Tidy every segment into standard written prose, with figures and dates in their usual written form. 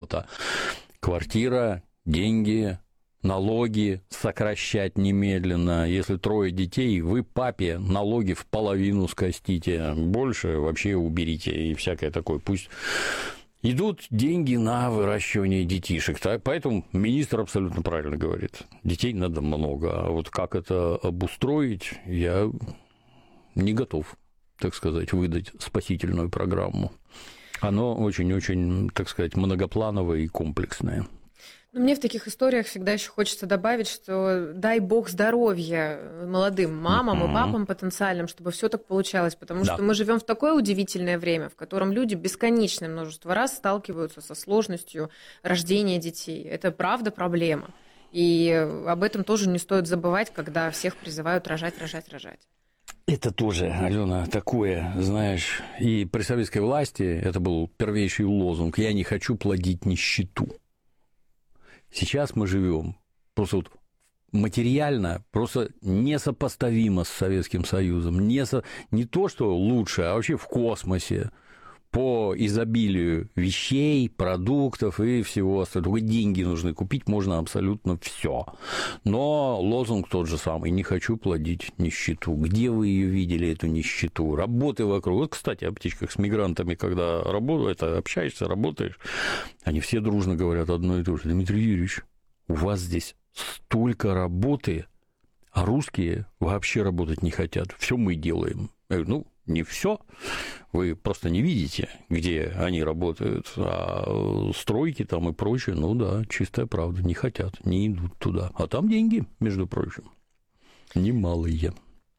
чего-то. Квартира, деньги, налоги сокращать немедленно. Если 3 детей, вы папе налоги в половину скостите, больше вообще уберите и всякое такое. Пусть идут деньги на выращивание детишек. Так? Поэтому министр абсолютно правильно говорит. Детей надо много. А вот как это обустроить, я не готов, так сказать, выдать спасительную программу. Оно очень-очень, так сказать, многоплановое и комплексное. Но мне в таких историях всегда еще хочется добавить, что дай бог здоровья молодым мамам и папам потенциальным, чтобы все так получалось, потому что мы живем в такое удивительное время, в котором люди бесконечное множество раз сталкиваются со сложностью рождения детей. Это правда проблема. И об этом тоже не стоит забывать, когда всех призывают рожать. Это тоже, Алена, такое, знаешь, и при советской власти это был первейший лозунг «Я не хочу плодить нищету». Сейчас мы живем просто вот материально просто несопоставимо с Советским Союзом. Не то, что лучше, а вообще в космосе по изобилию вещей, продуктов и всего остального. Только деньги нужны, купить можно абсолютно все. Но лозунг тот же самый: не хочу плодить нищету. Где вы ее видели, эту нищету? Работы вокруг. Вот, кстати, о птичках с мигрантами, когда общаешься, работаешь, они все дружно говорят одно и то же: Дмитрий Юрьевич, у вас здесь столько работы, а русские вообще работать не хотят. Все мы делаем. Я говорю, не все, вы просто не видите, где они работают, а стройки там и прочее, чистая правда, не хотят, не идут туда. А там деньги, между прочим, немалые.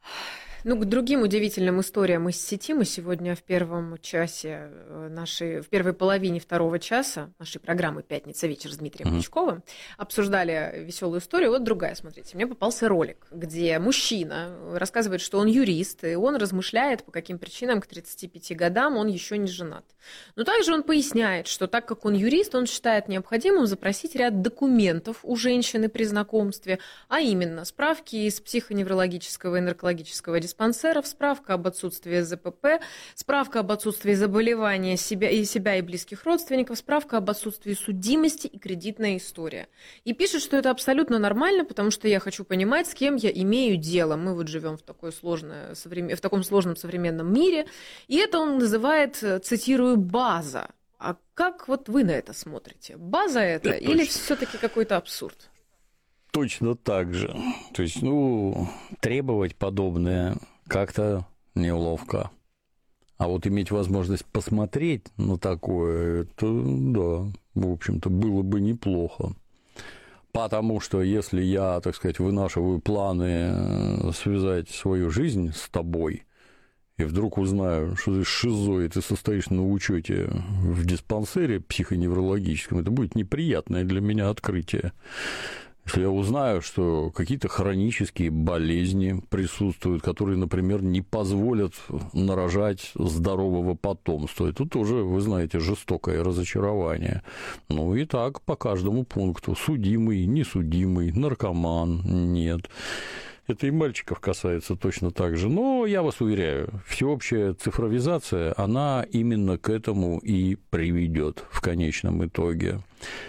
К другим удивительным историям из сети мы сегодня в первом часе в первой половине второго часа нашей программы «Пятница вечер» с Дмитрием Пучковым обсуждали веселую историю. Вот другая, смотрите. Мне попался ролик, где мужчина рассказывает, что он юрист, и он размышляет, по каким причинам к 35 годам он еще не женат. Но также он поясняет, что так как он юрист, он считает необходимым запросить ряд документов у женщины при знакомстве, а именно справки из психоневрологического и наркологического диспансеров, справка об отсутствии ЗПП, справка об отсутствии заболевания себя и близких родственников, справка об отсутствии судимости и кредитная история. И пишет, что это абсолютно нормально, потому что я хочу понимать, с кем я имею дело. Мы вот живем в таком сложном современном мире, и это он называет, цитирую, «база». А как вот вы на это смотрите? База это или все-таки какой-то абсурд? Точно так же. То есть, требовать подобное как-то неловко. А вот иметь возможность посмотреть на такое, это, в общем-то, было бы неплохо. Потому что если я, так сказать, вынашиваю планы связать свою жизнь с тобой, и вдруг узнаю, что ты шизоид и состоишь на учете в диспансере психоневрологическом, это будет неприятное для меня открытие. Если я узнаю, что какие-то хронические болезни присутствуют, которые, например, не позволят нарожать здорового потомства, это тоже, вы знаете, жестокое разочарование. И так по каждому пункту: судимый, несудимый, наркоман, нет. Это и мальчиков касается точно так же. Но я вас уверяю, всеобщая цифровизация, она именно к этому и приведет в конечном итоге.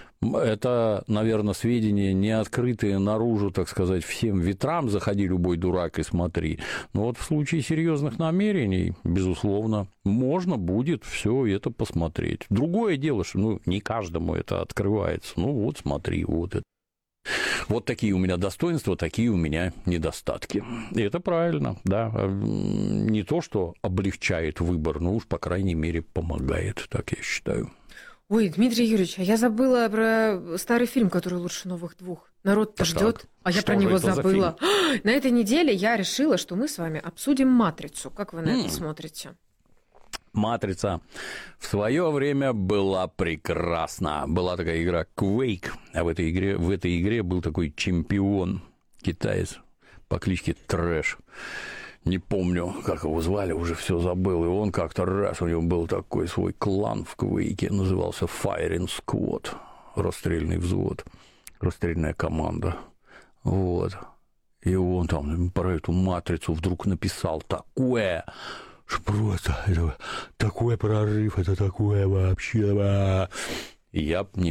Это, наверное, сведения, не открытые наружу, так сказать, всем ветрам, заходи, любой дурак, и смотри. Но вот в случае серьезных намерений, безусловно, можно будет все это посмотреть. Другое дело, что не каждому это открывается. Смотри, вот это. Вот такие у меня достоинства, такие у меня недостатки. И это правильно, да. Не то, что облегчает выбор, но уж, по крайней мере, помогает, так я считаю. Ой, Дмитрий Юрьевич, а я забыла про старый фильм, который лучше новых двух. Народ-то ждет, а я про него забыла. На этой неделе я решила, что мы с вами обсудим «Матрицу». Как вы на это смотрите? «Матрица» в свое время была прекрасна. Была такая игра Quake, а в этой игре был такой чемпион, китаец по кличке Трэш. Не помню, как его звали, уже все забыл. И он как-то раз, у него был такой свой клан в Квейке, назывался Firing Squad, расстрельный взвод, расстрельная команда. Вот. И он там про эту матрицу вдруг написал такое, что просто это такой прорыв, это такое вообще. И я